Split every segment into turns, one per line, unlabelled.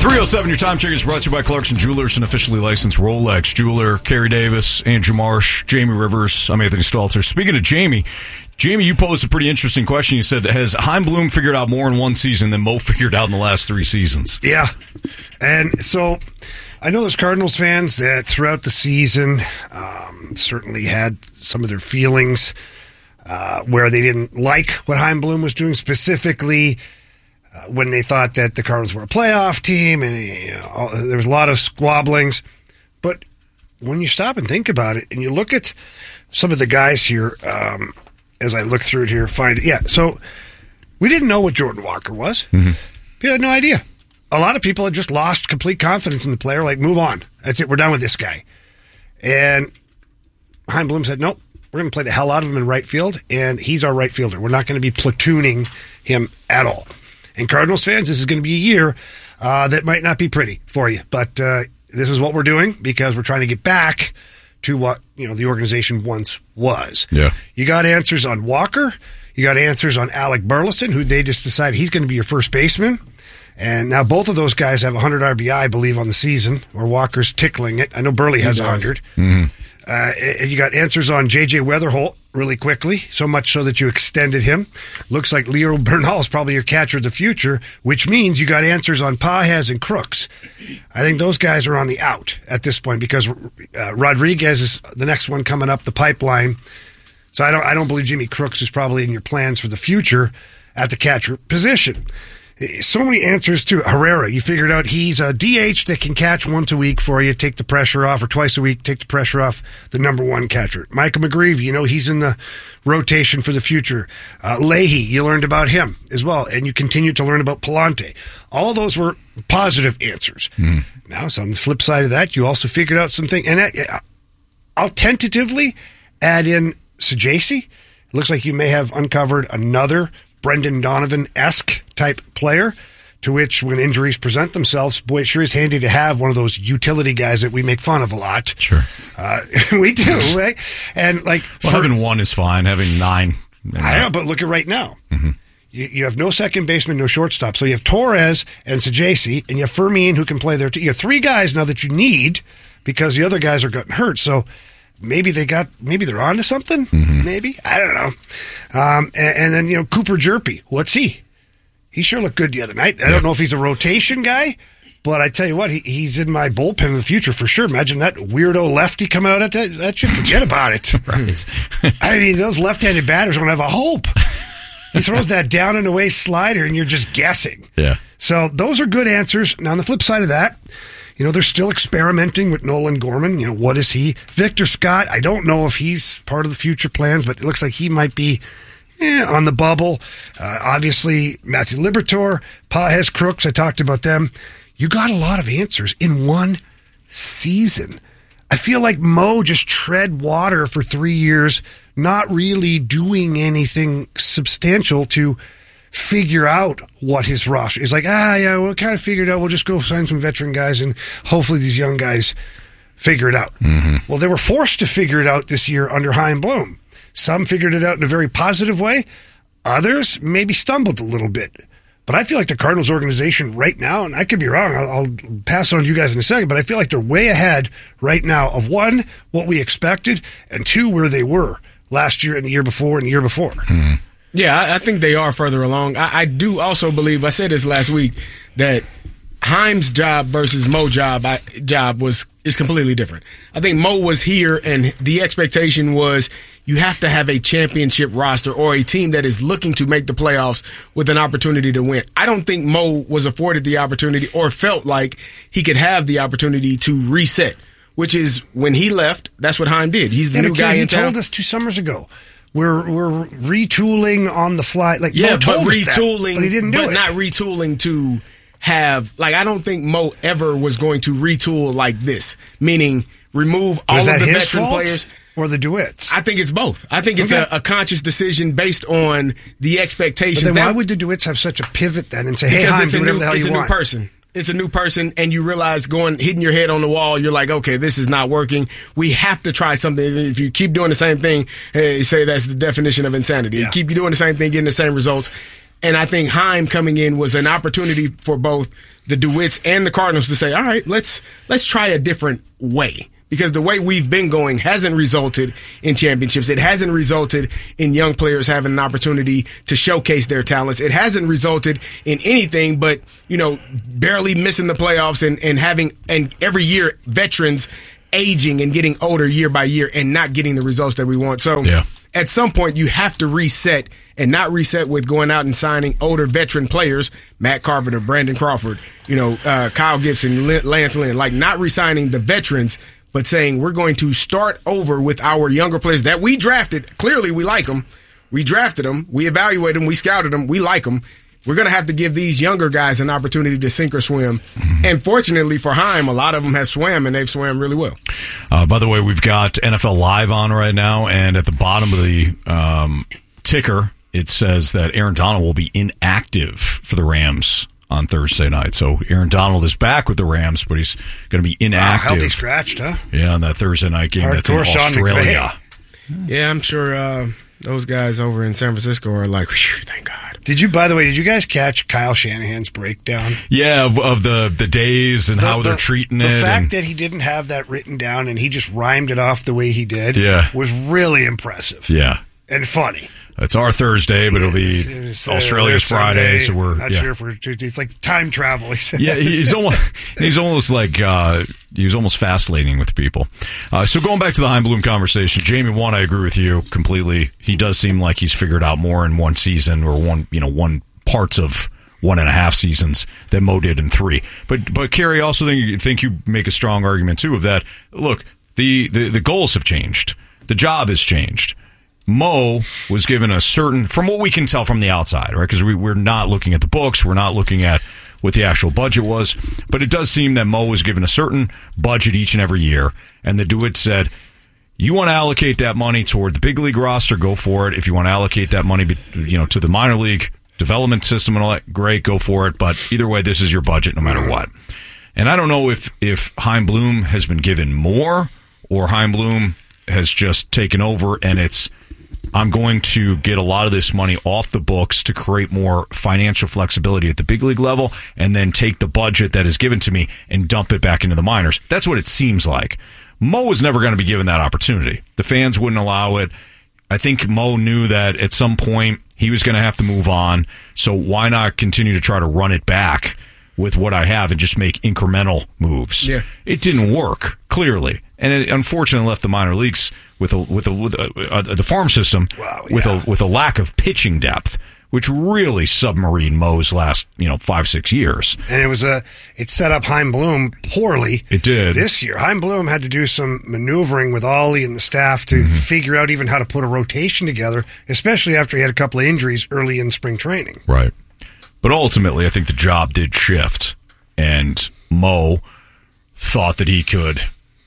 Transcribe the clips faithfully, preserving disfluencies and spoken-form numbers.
three oh seven, your time check is brought to you by Clarkson Jewelers, an officially licensed Rolex jeweler. Kerry Davis, Andrew Marsh, Jamie Rivers. I'm Anthony Stalter. Speaking of Jamie, Jamie, you posed a pretty interesting question. You said, has Chaim Bloom figured out more in one season than Mo figured out in the last three seasons?
Yeah. And so I know there's Cardinals fans that throughout the season um, certainly had some of their feelings uh, where they didn't like what Chaim Bloom was doing, specifically uh, when they thought that the Cardinals were a playoff team, and you know, all, there was a lot of squabblings. But when you stop and think about it, and you look at some of the guys here, um, as I look through it here, find it. Yeah, so we didn't know what Jordan Walker was. Mm-hmm. We had no idea. A lot of people had just lost complete confidence in the player, like, move on. That's it, we're done with this guy. And Chaim Bloom said, nope, we're going to play the hell out of him in right field, and he's our right fielder. We're not going to be platooning him at all. And Cardinals fans, this is going to be a year uh, that might not be pretty for you, but uh, this is what we're doing because we're trying to get back to what, you know, the organization once was.
Yeah.
You got answers on Walker. You got answers on Alec Burleson, who they just decided he's going to be your first baseman. And now both of those guys have one hundred R B I, I believe, on the season, or Walker's tickling it. I know Burley has one hundred. Mm-hmm. Uh, and you got answers on J J Weatherholt really quickly, so much so that you extended him. Looks like Leo Bernal is probably your catcher of the future, which means you got answers on Pages and Crooks. I think those guys are on the out at this point because uh, Rodriguez is the next one coming up the pipeline. So I don't, I don't believe Jimmy Crooks is probably in your plans for the future at the catcher position. So many answers to Herrera. You figured out he's a D H that can catch once a week for you, take the pressure off, or twice a week, take the pressure off the number one catcher. Micah McGreevy, you know he's in the rotation for the future. Uh, Leahy, you learned about him as well, and you continue to learn about Palante. All those were positive answers. Mm. Now, so on the flip side of that, you also figured out something, and that, I'll tentatively add in Sajaci. It looks like you may have uncovered another Brendan Donovan-esque type player, to which when injuries present themselves, boy, it sure is handy to have one of those utility guys that we make fun of a lot.
Sure.
Uh, we do, right? And like,
well, for, having one is fine. Having nine.
I know, but look at right now. Mm-hmm. You, you have no second baseman, no shortstop. So you have Torres and Sajaci, and you have Fermin who can play there too. You have three guys now that you need because the other guys are getting hurt. So maybe they got, maybe they're onto something. Mm-hmm. Maybe, I don't know. Um, and, and then you know Cooper Jerpy, what's he? He sure looked good the other night. I yeah. don't know if he's a rotation guy, but I tell you what, he, he's in my bullpen in the future for sure. Imagine that weirdo lefty coming out at that. That should forget about it.
Right.
I mean, those left-handed batters don't have a hope. He throws that down and away slider, and you're just guessing.
Yeah.
So those are good answers. Now on the flip side of that, you know, they're still experimenting with Nolan Gorman. You know, what is he? Victor Scott, I don't know if he's part of the future plans, but it looks like he might be eh, on the bubble. Uh, obviously, Matthew Liberatore, Pages, Crooks, I talked about them. You got a lot of answers in one season. I feel like Mo just tread water for three years, not really doing anything substantial to figure out what his roster is. Like, ah, yeah, we'll kind of figure it out. We'll just go sign some veteran guys, and hopefully these young guys figure it out. Mm-hmm. Well, they were forced to figure it out this year under Chaim Bloom. Some figured it out in a very positive way. Others maybe stumbled a little bit. But I feel like the Cardinals organization right now, and I could be wrong, I'll, I'll pass it on to you guys in a second, but I feel like they're way ahead right now of one, what we expected, and two, where they were last year and the year before and the year before. Mm-hmm.
Yeah, I, I think they are further along. I, I do also believe, I said this last week, that Chaim's job versus Mo's job I, job was is completely different. I think Mo was here, and the expectation was you have to have a championship roster or a team that is looking to make the playoffs with an opportunity to win. I don't think Mo was afforded the opportunity or felt like he could have the opportunity to reset, which is when he left, that's what Chaim did. He's the
yeah,
new guy
he
in town.
He told us two summers ago. We're we're retooling on the fly. Like
yeah,
Mo told
but
us
retooling,
that, but he didn't do
but
it.
not retooling to have like I don't think Mo ever was going to retool like this, meaning remove all
Was
of
that
the
his
veteran
fault
players
or the DeWitts.
I think it's both. I think it's
okay.
a, a conscious decision based on the expectations.
But then
that,
why would the DeWitts have such a pivot then and say, "Hey,
because
Chaim,
it's
do
a
whatever
new,
the hell
it's
you
a
want"?
new person. It's a new person, and you realize going hitting your head on the wall, you're like, okay, this is not working. We have to try something. If you keep doing the same thing, hey, say that's the definition of insanity.
Yeah.
You keep doing the same thing, getting the same results. And I think Heim coming in was an opportunity for both the DeWitts and the Cardinals to say, all right, let's let's try a different way. Because the way we've been going hasn't resulted in championships. It hasn't resulted in young players having an opportunity to showcase their talents. It hasn't resulted in anything but, you know, barely missing the playoffs and, and having, and every year, veterans aging and getting older year by year and not getting the results that we want. So yeah. At some point, you have to reset and not reset with going out and signing older veteran players, Matt Carpenter, Brandon Crawford, you know, uh, Kyle Gibson, Lance Lynn, like not re-signing the veterans, but saying we're going to start over with our younger players that we drafted. Clearly, we like them. We drafted them. We evaluated them. We scouted them. We like them. We're going to have to give these younger guys an opportunity to sink or swim. Mm-hmm. And fortunately for Heim, a lot of them have swam, and they've swam really well.
Uh, by the way, we've got N F L Live on right now, and at the bottom of the um, ticker, it says that Aaron Donald will be inactive for the Rams on Thursday night. So Aaron Donald is back with the Rams, but he's going to be inactive.
Wow, healthy scratched, huh?
Yeah, on that Thursday night game. Hardcore that's in Australia.
Yeah, I'm sure uh, those guys over in San Francisco are like, thank God.
Did you, by the way, did you guys catch Kyle Shanahan's breakdown?
Yeah, of, of the, the days and the, how the, they're treating
the
it.
The fact
and,
that he didn't have that written down and he just rhymed it off the way he did
yeah.
was really impressive.
Yeah.
And funny.
It's our Thursday, but it'll be it's, it's, uh, Australia's Friday, so we're
not
yeah.
sure if we're. It's like time travel. He said.
Yeah, he's almost he's almost like uh, he's almost fascinating with people. Uh, so going back to the Heim Bloom conversation, Jamie, one, I agree with you completely. He does seem like he's figured out more in one season or one you know one parts of one and a half seasons than Mo did in three. But but Kerry, I also think think you make a strong argument too of that. Look, the the, the goals have changed. The job has changed. Mo was given a certain, from what we can tell from the outside, right? Because we, we're not looking at the books, we're not looking at what the actual budget was, but it does seem that Mo was given a certain budget each and every year, and the DeWitt said, you want to allocate that money toward the big league roster, go for it. If you want to allocate that money, you know, to the minor league development system and all that, great, go for it. But either way, this is your budget no matter what. And I don't know if if Heim Bloom has been given more or Heim Bloom has just taken over and it's, I'm going to get a lot of this money off the books to create more financial flexibility at the big league level and then take the budget that is given to me and dump it back into the minors. That's what it seems like. Mo was never going to be given that opportunity. The fans wouldn't allow it. I think Mo knew that at some point he was going to have to move on. So why not continue to try to run it back with what I have and just make incremental moves?
Yeah.
It didn't work, clearly. And it unfortunately left the minor leagues with a with a, with a, uh, the farm system wow, yeah. with a with a lack of pitching depth, which really submarined Mo's last you know five six years.
And it was a it set up Heim Bloom poorly.
It did
this year. Heim Bloom had to do some maneuvering with Ollie and the staff to mm-hmm. figure out even how to put a rotation together, especially after he had a couple of injuries early in spring training.
Right, but ultimately, I think the job did shift, and Mo thought that he could.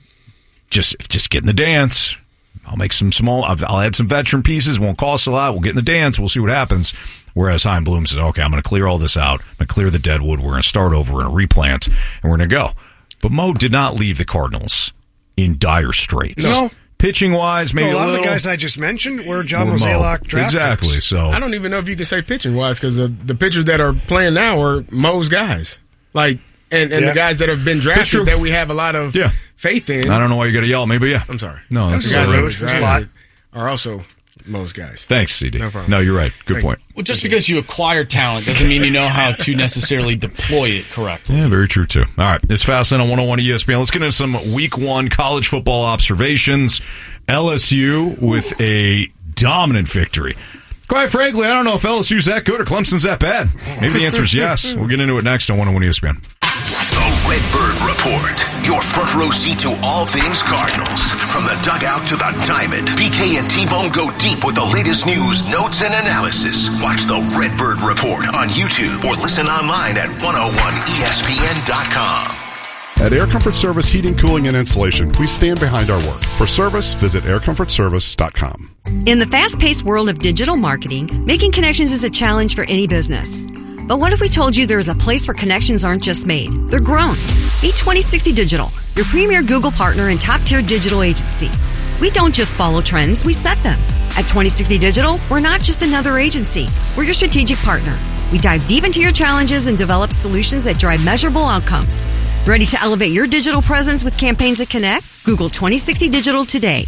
Just just get in the dance. I'll make some small, I'll add some veteran pieces. Won't cost a lot. We'll get in the dance. We'll see what happens. Whereas Heim Bloom says, okay, I'm going to clear all this out. I'm going to clear the deadwood. We're going to start over. We're going to replant, and we're going to go. But Mo did not leave the Cardinals in dire straits.
No.
Pitching-wise, maybe
no, a lot
a little.
of the guys I just mentioned were John Mozeliak draft
Exactly.
picks.
So
I don't even know if you can say pitching-wise because the, the pitchers that are playing now are Mo's guys. Like, And, and yeah. the guys that have been drafted that we have a lot of
yeah.
faith in.
I don't know why you got to yell. Maybe, yeah.
I'm sorry.
No, that's
the guys
right.
that were drafted are also Mo's guys.
Thanks, C D.
No problem.
No, you're right. Good
Thank
point.
Well, just because you acquire talent doesn't mean you know how to necessarily deploy it correctly.
Yeah, very true, too. All right. It's Fast Lane on one oh one E S P N. Let's get into some week one college football observations. L S U with a dominant victory. Quite frankly, I don't know if L S U's that good or Clemson's that bad. Maybe the answer is yes. We'll get into it next on one oh one E S P N.
The Redbird Report, your front row seat to all things Cardinals. From the dugout to the diamond, B K and T-Bone go deep with the latest news, notes, and analysis. Watch the Redbird Report on YouTube or listen online at one oh one E S P N dot com.
At Air Comfort Service Heating, Cooling, and Insulation, we stand behind our work. For service, visit air comfort service dot com.
In the fast-paced world of digital marketing, making connections is a challenge for any business. But what if we told you there is a place where connections aren't just made, they're grown? Meet twenty sixty Digital, your premier Google partner and top-tier digital agency. We don't just follow trends, we set them. At twenty sixty Digital, we're not just another agency. We're your strategic partner. We dive deep into your challenges and develop solutions that drive measurable outcomes. Ready to elevate your digital presence with campaigns that connect? Google twenty sixty Digital today.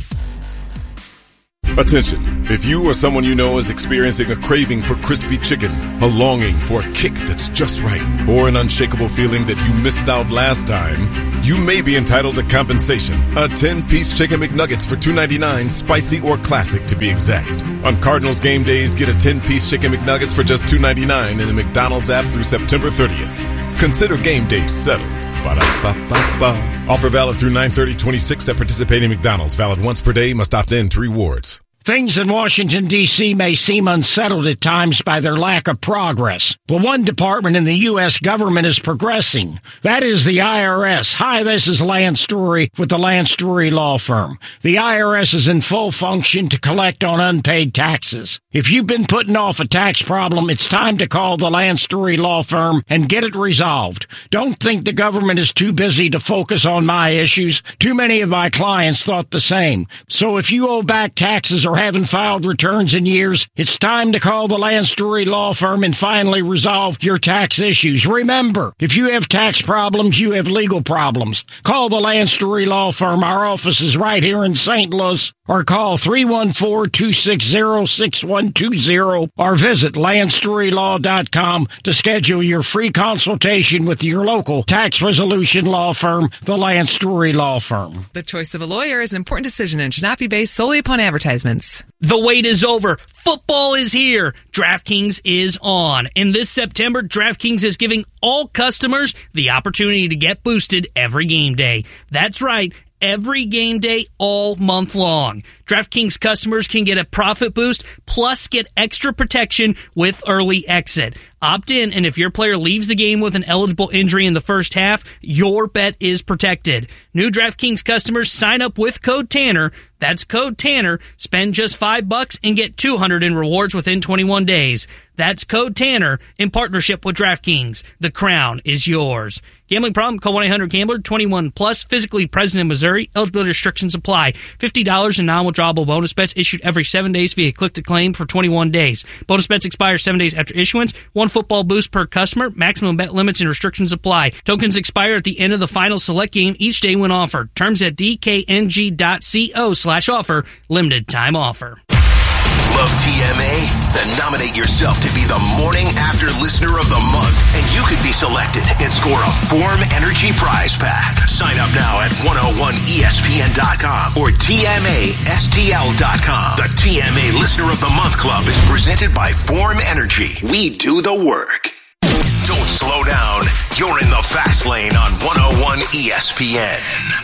Attention. If you or someone you know is experiencing a craving for crispy chicken, a longing for a kick that's just right, or an unshakable feeling that you missed out last time, you may be entitled to compensation. A ten-piece Chicken McNuggets for two ninety-nine, spicy or classic to be exact. On Cardinals game days, get a ten-piece Chicken McNuggets for just two ninety-nine in the McDonald's app through September thirtieth. Consider game day settled. Ba-da-ba-ba-ba. Offer valid through nine thirty twenty-six at participating McDonald's. Valid once per day. Must opt in to rewards.
Things in Washington, D C may seem unsettled at times by their lack of progress. But one department in the U S government is progressing. That is the I R S. Hi, this is Lance Story with the Lance Story Law Firm. The I R S is in full function to collect on unpaid taxes. If you've been putting off a tax problem, it's time to call the Lance Story Law Firm and get it resolved. Don't think the government is too busy to focus on my issues. Too many of my clients thought the same. So if you owe back taxes or haven't filed returns in years, it's time to call the Lance Story Law Firm and finally resolve your tax issues. Remember, if you have tax problems, you have legal problems. Call the Lance Story Law Firm. Our office is right here in Saint Louis. Or call three one four, two six zero, six one two zero or visit lance story law dot com to schedule your free consultation with your local tax resolution law firm, the Lance Story Law Firm.
The choice of a lawyer is an important decision and should not be based solely upon advertisements.
The wait is over. Football is here. DraftKings is on. And this September, DraftKings is giving all customers the opportunity to get boosted every game day. That's right. Every game day all month long. DraftKings customers can get a profit boost plus get extra protection with early exit. Opt in, and if your player leaves the game with an eligible injury in the first half, your bet is protected. New DraftKings customers sign up with code Tanner. That's code Tanner. Spend just five bucks and get two hundred in rewards within twenty-one days. That's code Tanner in partnership with DraftKings. The crown is yours. Gambling problem? Call one eight hundred gambler. twenty-one plus. Physically present in Missouri. Eligibility restrictions apply. fifty dollars in non-withdrawable bonus bets issued every seven days via click to claim for twenty-one days. Bonus bets expire seven days after issuance. One football boost per customer. Maximum bet limits and restrictions apply. Tokens expire at the end of the final select game each day when offered. Terms at d k n g dot co slash offer. Limited time offer.
Love T M A? Then nominate yourself to be the Morning After Listener of the Month, and you could be selected and score a Form Energy prize pack. Sign up now at one oh one E S P N dot com or T M A S T L dot com. The T M A Listener of the Month Club is presented by Form Energy. We do the work. Don't slow down. You're in the fast lane on one oh one E S P N.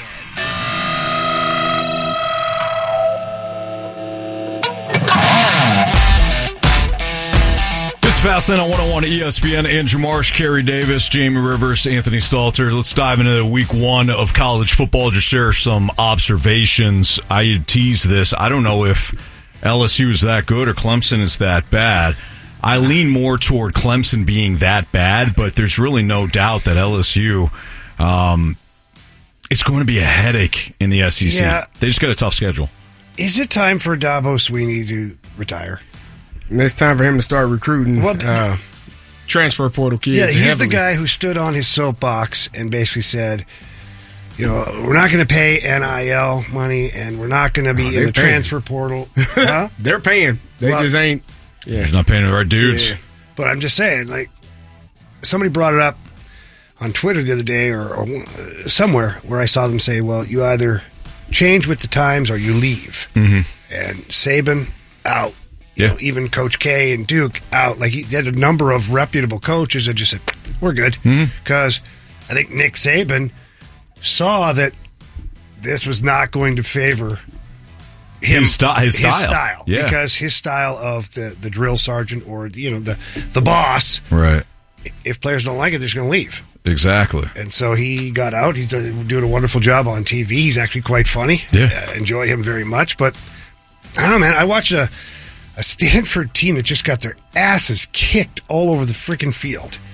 It's Fastlane on one oh one E S P N. Andrew Marsh, Kerry Davis, Jamie Rivers, Anthony Stalter. Let's dive into week one of college football. Just share some observations. I teased this. I don't know if L S U is that good or Clemson is that bad. I lean more toward Clemson being that bad, but there's really no doubt that L S U um, it's going to be a headache in the S E C. Yeah. They just got a tough schedule.
Is it time for Dabo Swinney to retire?
And it's time for him to start recruiting
well,
uh, transfer portal kids.
Yeah, he's
heavily.
the guy who stood on his soapbox and basically said, you know, we're not going to pay N I L money and we're not going to be oh, in the paying. transfer portal. Huh?
They're paying. They well, just ain't.
Yeah. He's not paying the right dudes.
Yeah. But I'm just saying, like, somebody brought it up on Twitter the other day or, or somewhere where I saw them say, well, you either change with the times or you leave.
Mm-hmm.
And Saban out. You
yeah.
know, even Coach K and Duke out. Like, he had a number of reputable coaches that just said, we're good. Because mm-hmm. I think Nick Saban saw that this was not going to favor him,
his, sti- his,
his
style.
style.
Yeah.
Because his style of the, the drill sergeant or, you know, the, the boss.
Right.
If players don't like it, they're just going to leave.
Exactly.
And so he got out. He's doing a wonderful job on T V. He's actually quite funny.
Yeah.
Uh, enjoy him very much. But I don't know, man. I watched a, a Stanford team that just got their asses kicked all over the freaking field.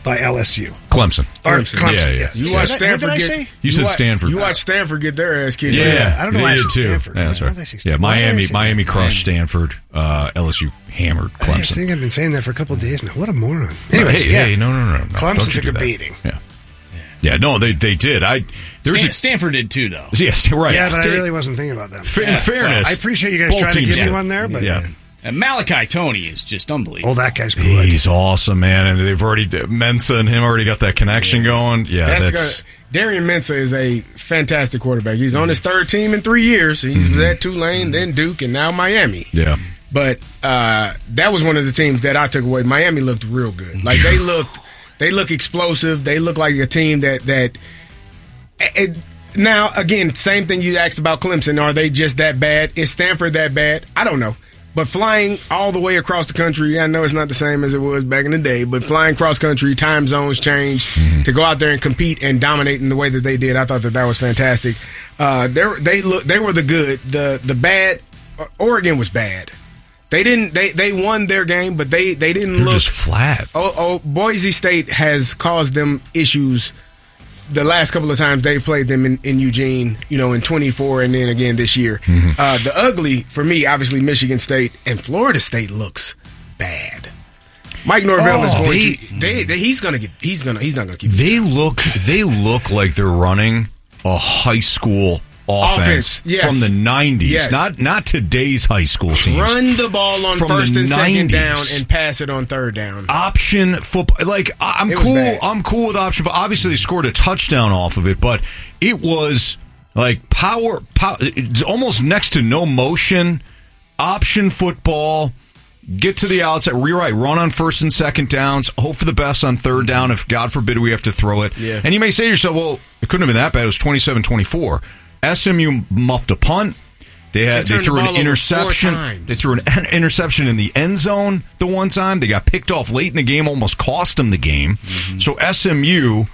by L S U.
Clemson.
Or
Clemson.
Clemson,
Yeah, yeah.
yes.
You
Yeah.
watch
What did I-
Stanford
what did I
get.
say?
You said
wa-
Stanford.
You watch Stanford get their ass kicked.
Yeah,
too.
yeah.
I don't know
They
why I
did
said
too.
Stanford.
Yeah, that's
Why
right.
did I say
Yeah,
Stanford? Why did I
Miami,
say
Miami
that?
crushed Stanford. Uh, L S U hammered
I
Clemson.
think I've been saying that for a couple of days now. What a moron. Anyways,
hey,
yeah.
hey, no, no, no, no.
Clemson
Don't you
took
do
a
that.
beating.
Yeah, yeah. No, they they did. I there's
Stan-
a,
Stanford did too, though.
yes, right.
Yeah, but I
They-
really wasn't thinking about them.
fa- in
Yeah.
fairness,
I appreciate you guys
both
trying to
teams
give me
did.
one there, but
yeah.
And Malachi Tony is just unbelievable.
oh, that guy's good.
He's awesome, man, and they've already Mensa and him already got that connection going. Yeah,
That's,
that's,
good. Darian Mensa is a fantastic quarterback. He's on his third team in three years. He's
Mm-hmm.
at Tulane, then Duke, and now Miami.
yeah.
But uh, that was one of the teams that I took away. Miami looked real good. Like they looked, they look explosive. They look like a team that that. It, now again, same thing you asked about Clemson. Are they just that bad? Is Stanford that bad? I don't know. But flying all the way across the country, I know it's not the same as it was back in the day. But flying cross country, time zones change
Mm-hmm.
to go out there and compete and dominate in the way that they did. I thought that that was fantastic. Uh, they they look they were the good. The the bad. Oregon was bad. They didn't. They, they won their game, but they, they didn't
They're
look
just flat.
Oh, oh, Boise State has caused them issues the last couple of times they've played them in, in Eugene, you know, in twenty-four and then again this year.
Mm-hmm.
Uh, the ugly, for me, obviously Michigan State and Florida State looks bad. Mike Norvell
Oh,
is going
they-
to. They, they, he's going to get. He's going to. He's not going to keep.
They look they look like they're running a high school offense,
Offense, yes.
from the nineties,
Yes.
not not today's high school teams.
Run the ball on
From
first
the
and second down
nineties.
and pass it on third down.
Option football, like I- I'm
It was
cool.
bad.
I'm cool with option. Obviously, they scored a touchdown off of it, but it was like power, power it's almost next to no motion. Option football. Get to the outside. You're right. Run on first and second downs. Hope for the best on third down if, God forbid, we have to throw it.
Yeah.
And you may say to yourself, well, it couldn't have been that bad. It was twenty-seven twenty-four. S M U muffed a punt. They had
They
they,
turned
threw
the
an
ball over
interception.
four times.
They threw an interception in the end zone the one time. They got picked off late in the game, almost cost them the game.
Mm-hmm.
So S M U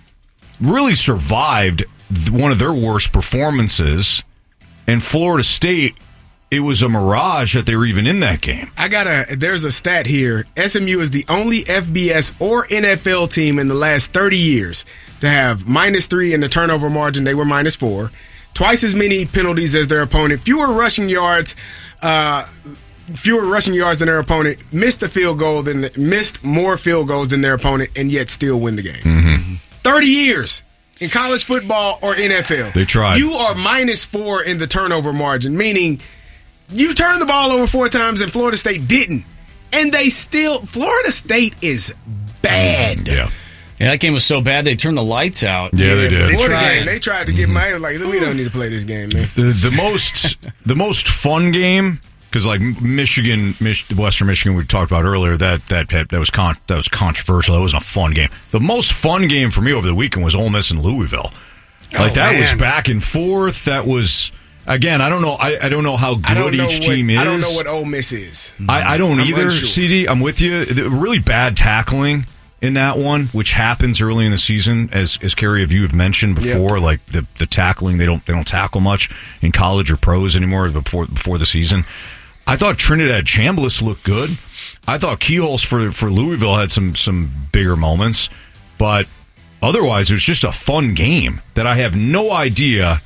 really survived th- one of their worst performances. And Florida State, it was a mirage that they were even in that game.
I got a. There's a stat here. S M U is the only F B S or N F L team in the last thirty years to have minus three in the turnover margin. They were minus four. Twice as many penalties as their opponent. Fewer rushing yards. Uh, fewer rushing yards than their opponent. Missed a field goal than missed more field goals than their opponent, and yet still win the game.
Mm-hmm.
Thirty years. In college football or N F L.
They tried.
You are minus four in the turnover margin, meaning you turned the ball over four times and Florida State didn't. And they still, Florida State is bad.
Yeah.
Yeah, that game was so bad they turned the lights out.
Yeah, they did.
They
They
tried.
tried.
Game, they tried to get my like, we don't need to play this game, man.
The, the most the most fun game, because like Michigan, Mich- Western Michigan, we talked about earlier, that that that, that was con- that was controversial. That wasn't a fun game. The most fun game for me over the weekend was Ole Miss and Louisville. Like
Oh,
that
man.
was back and forth. That was again. I don't know. I, I don't know how
I don't
good
know
each
what,
team is.
I don't know what Ole Miss is.
I, I don't
I'm
either,
unsure.
C D. I'm with you. The, really bad tackling in that one, which happens early in the season, as as Kerry, of you have mentioned before.
Yep.
Like the the tackling, they don't they don't tackle much in college or pros anymore before before the season. I thought Trinidad Chambliss looked good. I thought Keelholz for for Louisville had some some bigger moments, but otherwise it was just a fun game that I have no idea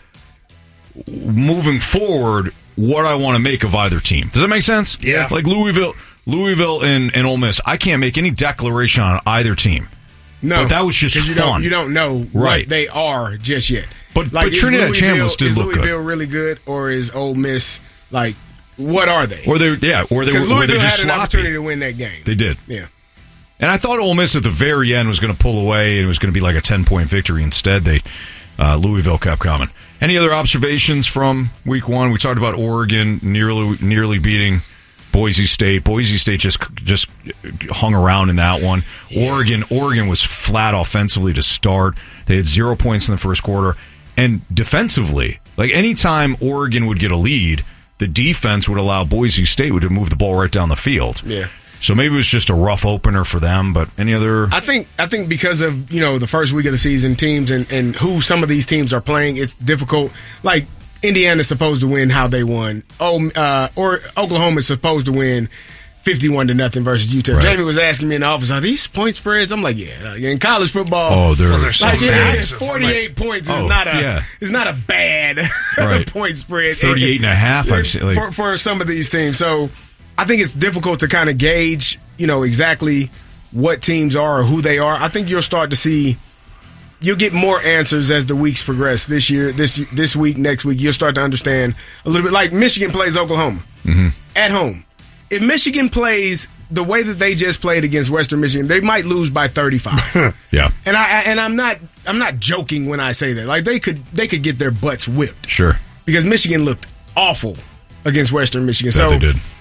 moving forward what I want to make of either team. Does that make sense?
Yeah.
Like Louisville, Louisville and, and Ole Miss, I can't make any declaration on either team.
No,
But that was just
'cause you
fun.
Don't, you don't know
Right.
what they are just yet.
But- but
is
Trinidad
Louisville-
Chambliss did
is
look good.
Louisville really good, or is Ole Miss like what are they?
Or they, yeah, or they were,
Because
were they
Louisville
just
had an
sloppy.
opportunity to win that game.
They did.
Yeah.
And I thought Ole Miss at the very end was going to pull away and it was going to be like a ten-point victory. Instead, they uh, Louisville kept coming. Any other observations from week one? We talked about Oregon nearly nearly beating Boise State. Boise State just just hung around in that one. Oregon Oregon was flat offensively to start. They had zero points in the first quarter. And defensively, like anytime Oregon would get a lead, the defense would allow Boise State to move the ball right down the field.
Yeah.
So maybe it was just a rough opener for them, but any other...
I think I think because of, you know, the first week of the season, teams and, and who some of these teams are playing, it's difficult. Like, Indiana's supposed to win how they won. Oh, uh, or Oklahoma's supposed to win fifty-one to nothing versus Utah.
Right.
Jamie was asking me in the office, are these point spreads? I'm like, yeah. In college football,
Oh, they're,
Well, they're so
like, yeah,
massive.
forty-eight
Like,
points is
Oh,
not a
yeah.
is not a bad
Right.
point spread.
thirty-eight and a half, I've seen, like-
for, for some of these teams. So I think it's difficult to kind of gauge, you know, exactly what teams are or who they are. I think you'll start to see. You'll get more answers as the weeks progress this year, this this week, next week. You'll start to understand a little bit. Like Michigan plays Oklahoma
Mm-hmm.
at home. If Michigan plays the way that they just played against Western Michigan, they might lose by thirty-five.
Yeah,
and I and I'm not I'm not joking when I say that. Like they could they could get their butts whipped
sure.
because Michigan looked awful against Western Michigan.
That
So
they did.